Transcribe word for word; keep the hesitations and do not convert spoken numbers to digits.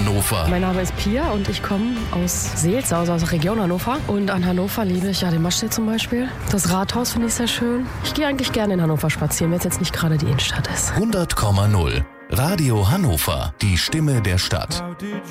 Hannover. Mein Name ist Pia und ich komme aus Seelze, also aus der Region Hannover. Und an Hannover liebe ich ja den Maschsee zum Beispiel. Das Rathaus finde ich sehr schön. Ich gehe eigentlich gerne in Hannover spazieren, wenn es jetzt nicht gerade die Innenstadt ist. hundert Komma null. Radio Hannover. Die Stimme der Stadt.